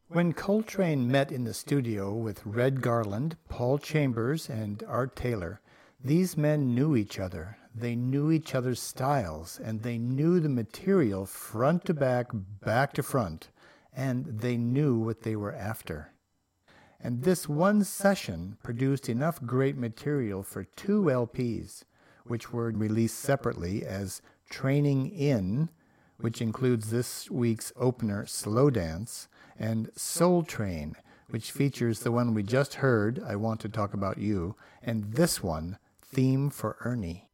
When Coltrane met in the studio with Red Garland, Paul Chambers, and Art Taylor, these men knew each other. They knew each other's styles, and they knew the material front to back to front, and they knew what they were after. And this one session produced enough great material for 2 LPs, which were released separately as Training In, which includes this week's opener, Slow Dance, and Soul Train, which features the one we just heard, I Want to Talk About You, and this one, Theme for Ernie.